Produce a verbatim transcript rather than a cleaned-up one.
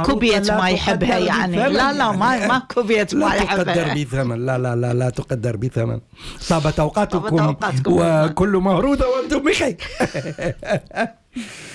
ماكو بيت ما يحبها يعني. لا لا ما ماكو بيت ما يحبها. لا تقدر بثمن. لا لا لا لا تقدر بثمن. طابت أوقاتكم وكل مهروده وأنتم بخير.